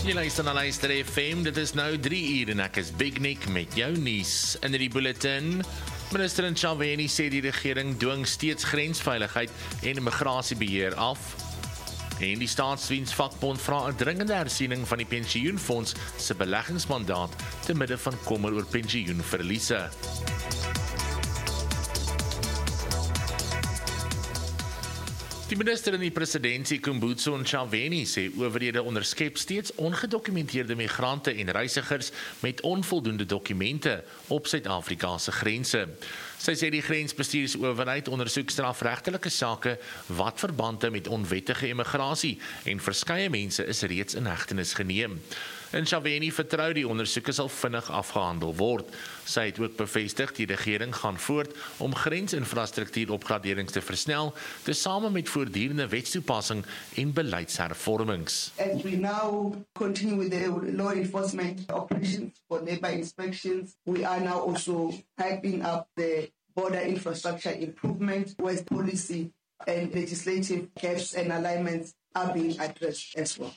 Jy luister na Luister FM, dit is nou 3 uur en ek is Big Nick met jou nuus. In die bulletin, minister Ntshavheni sê die regering dwing steeds grensveiligheid en immigrasiebeheer af. En die staatsdiensvakbond vra 'n dringende hersiening van die pensioenfonds se beleggingsmandaat te midde van kommer oor pensioenverliese. Die minister in die presidentskap, Kumbutso Ntshavheni, sê owerhede onderskep steeds ongedokumenteerde migrante en reisigers met onvoldoende dokumente op Suid-Afrika se grense. Sy sê die grensbestuursowerheid ondersoek strafregtelike sake wat verband hou met onwettige immigrasie en verskeie mense is reeds in hegtenis geneem. Ntshavheni vertrou die ondersoeke sal vinnig afgehandel word. Sy het ook bevestig die regering gaan voort om grensinfrastruktuuropgraderings te versnel, tesame met voortdurende wetstoepassing en beleidshervormings. As we now continue with the law enforcement operations for neighbor inspections, we are now also hyping up the border infrastructure improvement, where policy and legislative gaps and alignments are being addressed as well.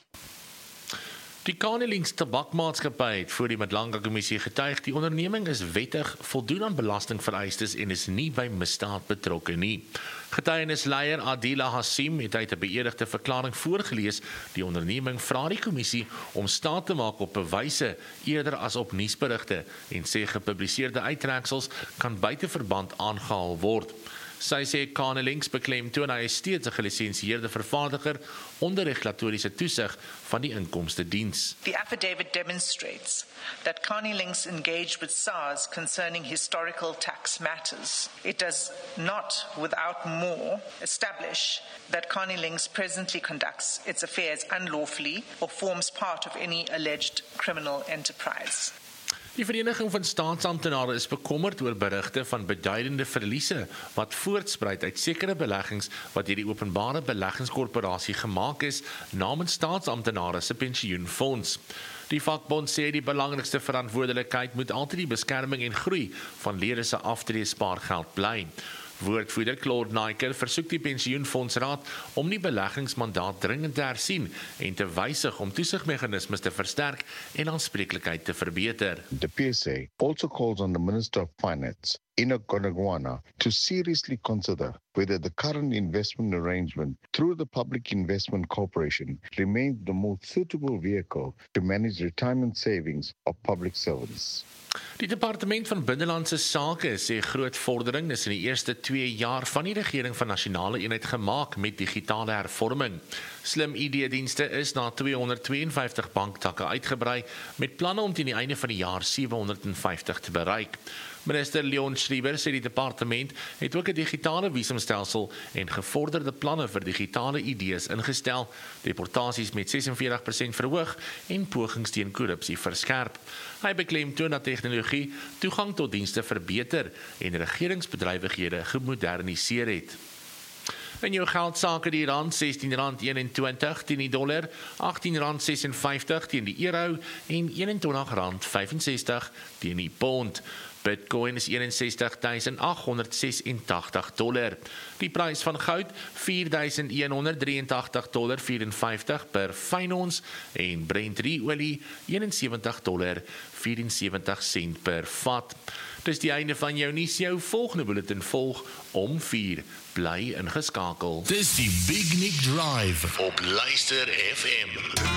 Die Carney-Links tabakmaatskappy het voor die Madlanga Kommissie getuig die onderneming is wettig, voldoen aan belastingvereistes en is nie by misdaad betrokke nie. Getuienisleier Adila Hassim het uit 'n beëdigde verklaring voorgelees. Die onderneming vra die kommissie om staat te maak op bewyse eerder as op nuusberigte en sê gepubliseerde uittreksels kan buite verband aangehaal word. Sy sê Carney-Links beklemtoon hy is steeds 'n gelisensieerde vervaardiger onder regulatoriese toesig van die inkomstediens. The affidavit demonstrates that Carney-Links engaged with SARS concerning historical tax matters. It does not, without more, establish that Carney-Links presently conducts its affairs unlawfully or forms part of any alleged criminal enterprise. Die Vereniging van Staatsamptenare is bekommerd oor berigte van beduidende verliese wat voortspruit uit sekere beleggings wat deur die Openbare Beleggingskorporasie gemaak is namens staatsamptenare se pensioenfonds. Die vakbond sê die belangrikste verantwoordelikheid moet altyd die beskerming en groei van lede se aftreespaargeld bly. Woordvoerder Claude Naiker versoek die pensioenfondsraad om die beleggingsmandaat dringend te hersien en te wysig om toesigmeganismes te versterk en aanspreeklikheid te verbeter. The PSA also calls on the Minister of Finance, Enoch Godongwana, to seriously consider whether the current investment arrangement through the Public Investment Corporation remains the most suitable vehicle to manage retirement savings of public servants. Die Departement van Binnelandse Sake sê groot vordering is in die eerste 2 jaar van die regering van Nasionale Eenheid gemaak met digitale hervorming. Slim ID-dienste is na 252 banktakke uitgebrei met planne om teen die einde van die jaar 750 te bereik. Minister Leon Schreiber sê die departement het ook 'n digitale visumstelsel en gevorderde planne vir digitale ID's ingestel, deportasies met 46% verhoog en pogings teen korrupsie verskerp. Hy beklemtoon dat tegnologie toegang tot dienste verbeter en regeringsbedrywighede gemoderniseer het. In jou geldsake die rand R16.21 teen die dollar, R18.56 teen die euro en R21.65 teen die pond. Bitcoin is $61,886. Die prys van goud $4,183,54 per fyn ons en Brent olie $71,74 per vat. Dis die einde van jou nuus. Jou volgende bulletin volg om 4. Bly ingeskakel. Dis die Big Nick Drive op Luister FM.